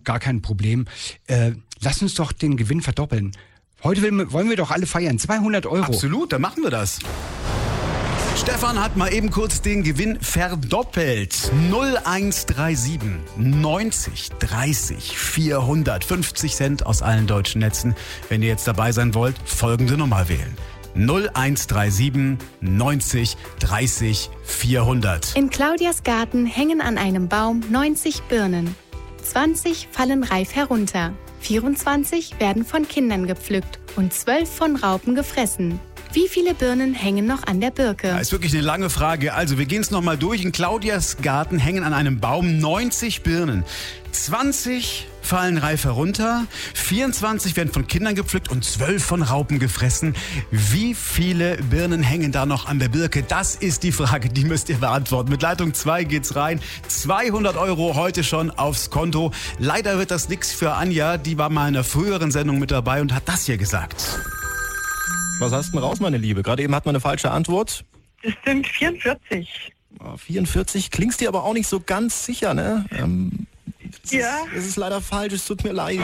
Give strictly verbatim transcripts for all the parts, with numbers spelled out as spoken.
gar kein Problem. Äh, lass uns doch den Gewinn verdoppeln. Heute will, wollen wir doch alle feiern. zweihundert Euro. Absolut, dann machen wir das. Stefan hat mal eben kurz den Gewinn verdoppelt. null eins drei sieben neunzig dreißig vierhundert. fünfzig Cent aus allen deutschen Netzen. Wenn ihr jetzt dabei sein wollt, folgende Nummer wählen. null eins drei sieben neunzig dreißig vierhundert. In Claudias Garten hängen an einem Baum neunzig Birnen. zwanzig fallen reif herunter. vierundzwanzig werden von Kindern gepflückt und zwölf von Raupen gefressen. Wie viele Birnen hängen noch an der Birke? Das ist wirklich eine lange Frage. Also wir gehen es nochmal durch. In Claudias Garten hängen an einem Baum neunzig Birnen. zwanzig fallen reif herunter, vierundzwanzig werden von Kindern gepflückt und zwölf von Raupen gefressen. Wie viele Birnen hängen da noch an der Birke? Das ist die Frage, die müsst ihr beantworten. Mit Leitung zwei geht's rein. zweihundert Euro heute schon aufs Konto. Leider wird das nix für Anja. Die war mal in einer früheren Sendung mit dabei und hat das hier gesagt. Was hast du denn raus, meine Liebe? Gerade eben hat man eine falsche Antwort. Das sind vierundvierzig. vierundvierzig, klingst dir aber auch nicht so ganz sicher, ne? Ähm, es Ja. Ist, es ist leider falsch, es tut mir leid.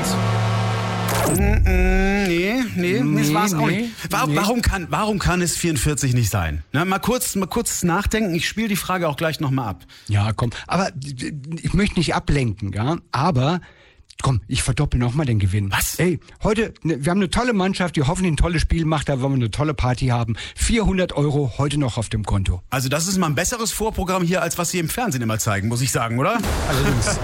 Nee, nee, nee, das war's auch nee, nicht. Warum, nee. warum, kann, warum kann es vierundvierzig nicht sein? Na, mal kurz, mal kurz nachdenken. Ich spiele die Frage auch gleich nochmal ab. Ja, komm. Aber ich möchte nicht ablenken, ja. Aber komm, ich verdoppel nochmal den Gewinn. Was? Ey, heute, ne, wir haben eine tolle Mannschaft, die hoffentlich ein tolles Spiel macht, da wollen wir eine tolle Party haben. vierhundert Euro heute noch auf dem Konto. Also das ist mal ein besseres Vorprogramm hier, als was sie im Fernsehen immer zeigen, muss ich sagen, oder? Allerdings.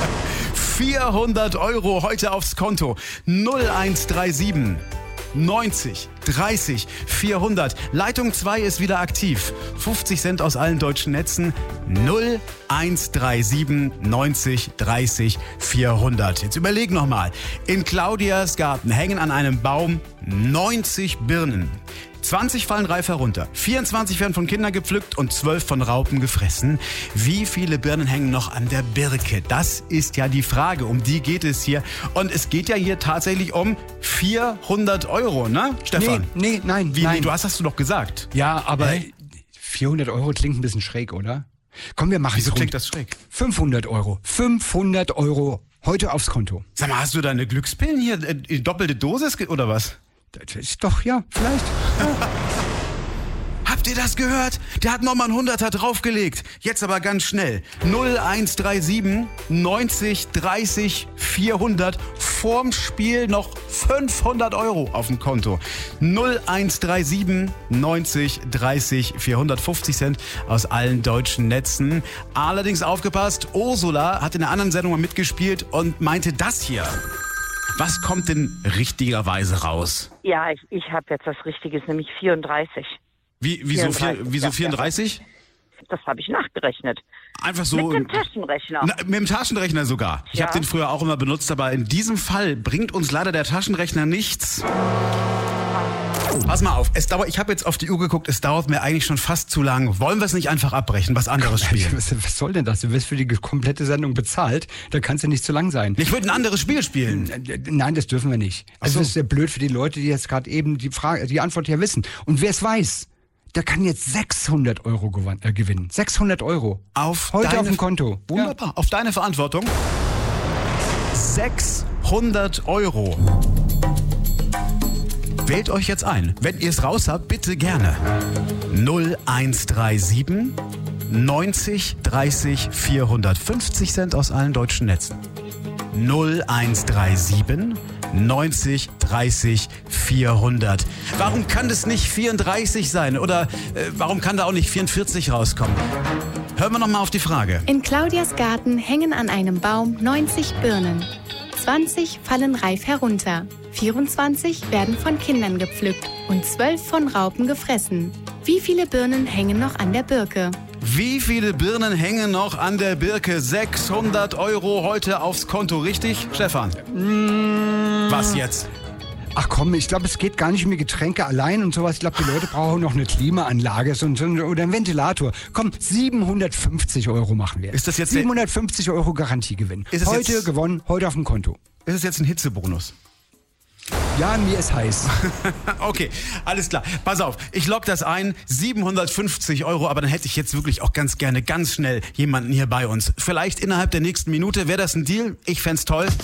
vierhundert Euro heute aufs Konto. null eins drei sieben neunzig dreißig vierhundert. Leitung zwei ist wieder aktiv. fünfzig Cent aus allen deutschen Netzen. null eins drei sieben neunzig dreißig vierhundert. Jetzt überleg nochmal. In Claudias Garten hängen an einem Baum neunzig Birnen. zwanzig fallen reif herunter, vierundzwanzig werden von Kindern gepflückt und zwölf von Raupen gefressen. Wie viele Birnen hängen noch an der Birke? Das ist ja die Frage, um die geht es hier. Und es geht ja hier tatsächlich um vierhundert Euro, ne, Stefan? Nee, nee, nein, Wie, nein. du hast, hast du doch gesagt. Ja, aber Hä? vierhundert Euro klingt ein bisschen schräg, oder? Komm, wir machen Wieso es klingt rund. das schräg? fünfhundert Euro. fünfhundert Euro heute aufs Konto. Sag mal, hast du deine Glückspillen hier, äh, die doppelte Dosis ge- oder was? Das ist doch, ja, vielleicht. Ja. Habt ihr das gehört? Der hat nochmal einen Hunderter draufgelegt. Jetzt aber ganz schnell. null eins drei sieben neunzig dreißig vierhundert. Vorm Spiel noch fünfhundert Euro auf dem Konto. null eins drei sieben neunzig dreißig vierhundert. fünfzig Cent aus allen deutschen Netzen. Allerdings aufgepasst, Ursula hat in einer anderen Sendung mal mitgespielt und meinte das hier. Was kommt denn richtigerweise raus? Ja, ich, ich habe jetzt was Richtiges, nämlich vierunddreißig. Wie, wieso, vier, vierunddreißig, wieso ja, vierunddreißig? Das habe ich nachgerechnet. Einfach so. Mit dem Taschenrechner. Na, mit dem Taschenrechner sogar. Ich Ja. habe den früher auch immer benutzt, aber in diesem Fall bringt uns leider der Taschenrechner nichts. Pass mal auf, es dauert, ich habe jetzt auf die Uhr geguckt, es dauert mir eigentlich schon fast zu lang. Wollen wir es nicht einfach abbrechen, was anderes spielen? Was, was soll denn das? Du wirst für die komplette Sendung bezahlt. Da kann es ja nicht zu lang sein. Ich würde ein anderes Spiel spielen. Äh, Nein, das dürfen wir nicht. Also so. das ist ja blöd für die Leute, die jetzt gerade eben die Frage, die Antwort ja wissen. Und wer es weiß, der kann jetzt sechshundert Euro gewann, äh, gewinnen. sechshundert Euro. Auf Heute deine, auf dem Konto. Wunderbar. Auf deine Verantwortung. sechshundert Euro. Wählt euch jetzt ein. Wenn ihr es raus habt, bitte gerne. null eins drei sieben neunzig dreißig vierhundert. fünfzig Cent aus allen deutschen Netzen. null eins drei sieben neunzig dreißig vierhundert. Warum kann das nicht vierunddreißig sein? Oder äh, warum kann da auch nicht vierundvierzig rauskommen? Hören wir nochmal auf die Frage. In Claudias Garten hängen an einem Baum neunzig Birnen. zwanzig fallen reif herunter. vierundzwanzig werden von Kindern gepflückt und zwölf von Raupen gefressen. Wie viele Birnen hängen noch an der Birke? Wie viele Birnen hängen noch an der Birke? sechshundert Euro heute aufs Konto, richtig, Stefan? Mm. Was jetzt? Ach komm, ich glaube, es geht gar nicht um die Getränke allein und sowas. Ich glaube, die Leute brauchen noch eine Klimaanlage so, so, oder einen Ventilator. Komm, siebenhundertfünfzig Euro machen wir. Ist das jetzt der- siebenhundertfünfzig Euro Garantiegewinn. Ist es Heute jetzt- gewonnen, heute auf dem Konto. Ist es jetzt ein Hitzebonus? Ja, mir ist heiß. Okay, alles klar. Pass auf, ich log das ein. siebenhundertfünfzig Euro, aber dann hätte ich jetzt wirklich auch ganz gerne ganz schnell jemanden hier bei uns. Vielleicht innerhalb der nächsten Minute. Wäre das ein Deal? Ich fänd's toll.